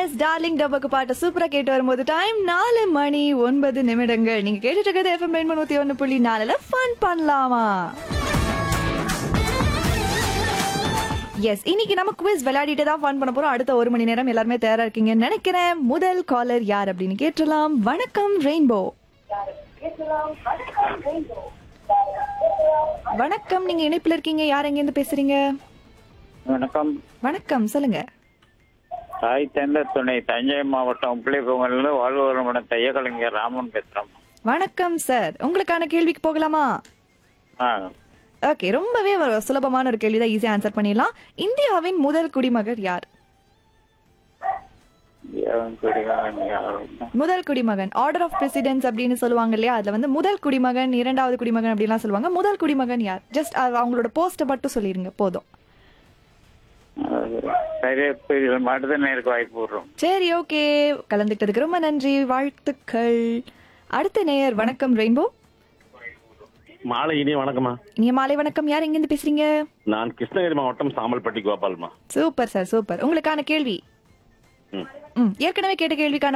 S darling டப்பாக்கு பாட்டு சூப்பரா கேட்டு வரும்போது டைம் 4:09 நீங்க கேட்டுட்டு இருக்கிறது எஃப்எம் 91.4 ஃபன் பண்ணலாமா. எஸ் இன்னைக்கு நம்ம குவிஸ் விளையாடிட்டு தான் ஃபன் பண்ண போறோம். அடுத்த 1 மணி நேரம் எல்லாருமே தயாரா இருக்கீங்கன்னு நினைக்கிறேன். முதல் காலர் யார் அப்படின்னு கேட்டலாம். வணக்கம் ரெயின்போ. வணக்கம், நீங்க இணைப்புல இருக்கீங்க. யார் எங்க இருந்து பேசுறீங்க? வணக்கம். வணக்கம், சொல்லுங்க. தாய் தந்த துணை தஞ்சை மாவட்டம் உப்பிலிப்பூங்கல்ல வாழ்வரமன தையக்கலைஞர் ராமன் பேசுறோம். வணக்கம் சார், உங்களுக்கான கேள்விக்கு போகலாமா? ஓகே, ரொம்பவே சுலபமான ஒரு கேள்வி தான், ஈஸியா ஆன்சர் பண்ணிடலாம். இந்தியாவின் முதல் குடிமகன் யார்? முதல் குடிமகன் ஆர்டர் ஆஃப் பிரசிடென்ஸ் அப்படின்னு சொல்லுவாங்க இல்லையா, அதுல வந்து முதல் குடிமகன், இரண்டாவது குடிமகன் அப்படிலாம் சொல்லுவாங்க. முதல் குடிமகன் யார்? ஜஸ்ட் அவங்களோட போஸ்ட மட்டும் சொல்லிருங்க போதும். வாய்ப்பு விடுறோம். சரி, ஓகே, கலந்துக்கிட்டதுக்கு ரொம்ப நன்றி, வாழ்த்துக்கள். அடுத்த நேயர். வணக்கம் ரெயின்போ. மாலை இனிய வணக்கம்மா. நீங்க மாலை வணக்கம். யார் எங்க இருந்து பேசுறீங்க? நான் கிருஷ்ணகிரி மாவட்டம் சாம்பல்பட்டி கோபால்மா. Super sir, super. உங்களுக்கான கேள்வி ஏற்கனவே கேட்ட கேள்விக்கான